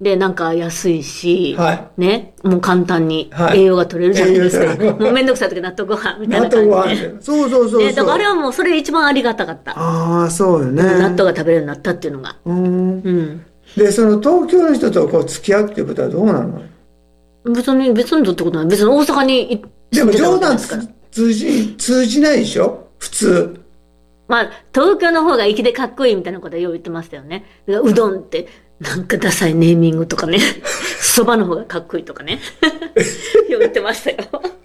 で、なんか安いし、 はね、もう簡単にはい栄養が取れるじゃないですか。 栄養取れるもうめんどくさい時納豆ご飯みたいな納豆ご感じで。 飯で。そうそうそうそう。 ね、だからあれはもうそれ一番ありがたかった。 ああ、そうよね。 納豆が食べれるようになったっていうのが。 うん。で、その東京の人とこう付き合うっていうことはどうなの？ 別にどってことない。別に大阪にでも住んでたわ冗談けですから。 通じないでしょ普通。 まあ、東京の方が粋でかっこいいみたいなことはよう言ってましたよね。だからうどんって、なんかダサいネーミングとかね。そばの方がかっこいいとかね。よう言ってましたよ。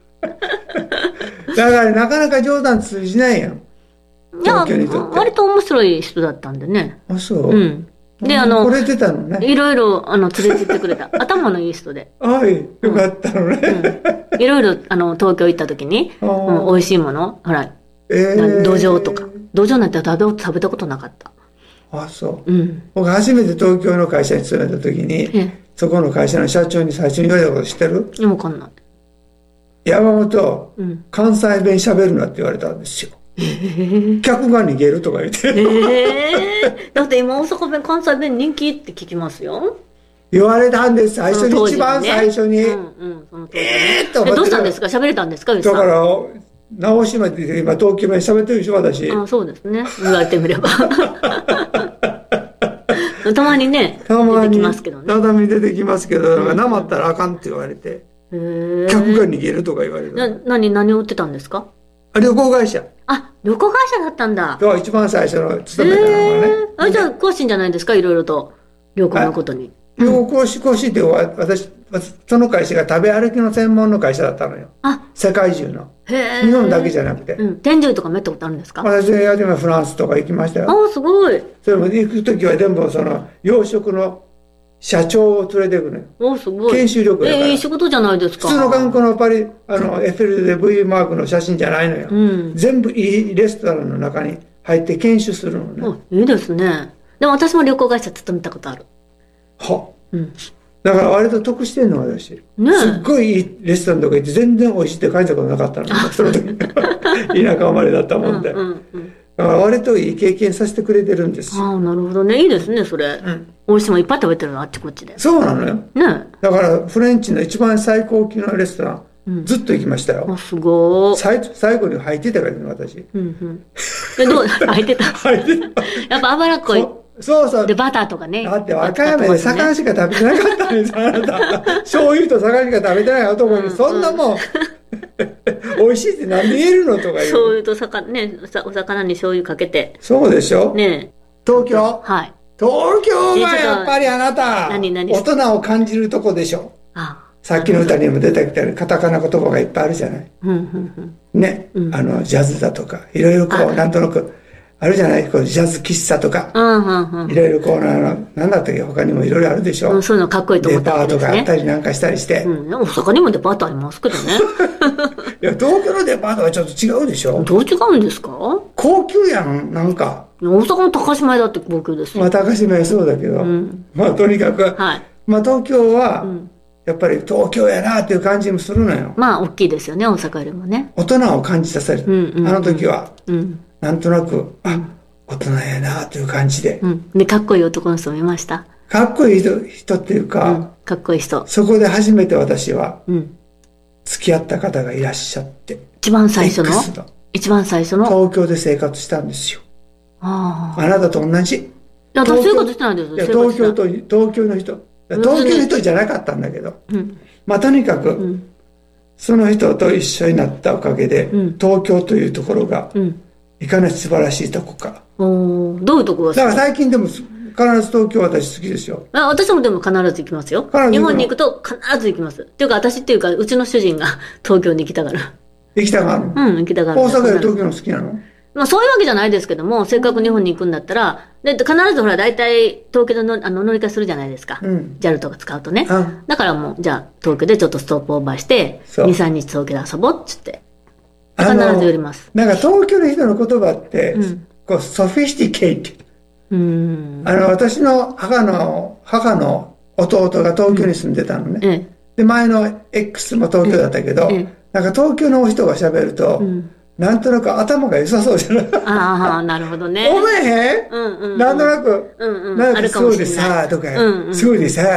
だからなかなか冗談通じないやん。 いや、 東京にとって。 割と面白い人だったんでね。 あ、そう。 うん。で、 これてたのね。 いろいろ、連れて行ってくれた。頭のいい人で。 はい、よかったのね。 いろいろ、東京行った時に、美味しいもの、ほら、土壌とか。土壌なんて食べたことなかった。 あ、そう。僕初めて東京の会社に勤めた時に、そこの会社の社長に最初に言われたこと知ってる？ いや、わかんない。 山本、関西弁喋るなって言われたんですよ。客が逃げるとか言って。 だって今大阪弁、関西弁人気って聞きますよ。 言われたんです、最初に、一番最初に。 どうしたんですか？喋れたんですか？ だから、直島って今東京弁喋ってるでしょ、私。 あ、そうですね。言われてみれば。たまにね、出てきますけどね。 たまに出てきますけど、なまったらあかんって言われて。客が逃げるとか言われた。 何を売ってたんですか？ 旅行会社。 あ、旅行会社だったんだ。 一番最初の勤めたのがね。 じゃあ、詳しいんじゃないですか？いろいろと。旅行のことに。 旅行講師って私、その会社が食べ歩きの専門の会社だったのよ。世界中の。日本だけじゃなくて。 天竺とかもやったことあるんですか？ 私はフランスとか行きましたよ。 あ、すごい。 それも行くときは全部洋食の社長を連れてくのよ。 お、すごい。 研修旅行だから。 いい仕事じゃないですか。 普通の観光のエッフェルで V マークの写真じゃないのよ。全部いいレストランの中に入って研修するのね。 いいですね。でも私も旅行会社勤めたことある。 だから割と得してんの私。すっごいいいレストランとか行って全然美味しいって感じたことなかったの。その時。田舎生まれだったもんで。だから割といい経験させてくれてるんですよ。 ああ、なるほどね。いいですね、それ。美味しいもんいっぱい食べてるの、あっちこっちで。 そうなのよ。 ね。 だからフレンチの一番最高級のレストラン、ずっと行きましたよ。 すごい。 最後に入ってたからね、私。 で、どう、入ってた。やっぱ脂っこい。 そうそう。 で、バターとかね。 だって和歌山で魚しか食べてなかったんです、あなた。醤油と魚しか食べてない男に、そんなもん、美味しいって何で言えるのとか言う。 醤油とね、お魚に醤油かけて。 そうでしょ？ ね。 東京？ はい。 東京はやっぱりあなた、大人を感じるとこでしょ。さっきの歌にも出てきたようにカタカナ言葉がいっぱいあるじゃない。ね。ジャズだとか、いろいろこう、なんとなく、あるじゃない、こうジャズ喫茶とか、いろいろこうなんだったっけ、他にもいろいろあるでしょ。 そういうのかっこいいと思ったわけですね。デパートがあったりなんかしたりして。 大阪にもデパートありますけどね。 いや、東京のデパートはちょっと違うでしょ。 どう違うんですか？ 高級やん、なんか。 大阪の高島屋だって高級ですよ。 まあ高島屋そうだけど、まあとにかく、まあ東京は、やっぱり東京やなっていう感じもするのよ。 まあ大きいですよね、大阪よりもね。 大人を感じさせる。あの時は。なんとなく、大人やなという感じで。 で、かっこいい男の人見ました？ かっこいい人っていうか、 かっこいい人。 そこで初めて私は、付き合った方がいらっしゃって。 一番最初の東京で生活したんですよ。あなたと同じ。 私生活してないですよ。 東京の人。東京の人じゃなかったんだけど。まあとにかく、その人と一緒になったおかげで、東京というところが、いかに素晴らしいとこか。 どういうとこが好き？ だから最近でも必ず東京私好きですよ。 私もでも必ず行きますよ。日本に行くと必ず行きます。っていうか私っていうか、うちの主人が東京に行きたがる。 行きたがる？ 行きたがる。 大阪より東京の好きなの？ まあそういうわけじゃないですけども、せっかく日本に行くんだったら、で必ずほら大体東京の乗り換えするじゃないですか。JAL とか使うとね。だからもう、じゃあ東京でちょっとストップオーバーして、2、3日東京で遊ぼうっつって。必ず寄ります。 なんか東京の人の言葉って、こうソフィスティケイティ。私の母の弟が東京に住んでたのね。で、前の X も東京だったけど、なんか東京の人が喋ると、なんとなく頭が良さそうじゃない？ ああ、なるほどね。 思えへん？なんとなく、なんかそうでさ、とか、そうでさ、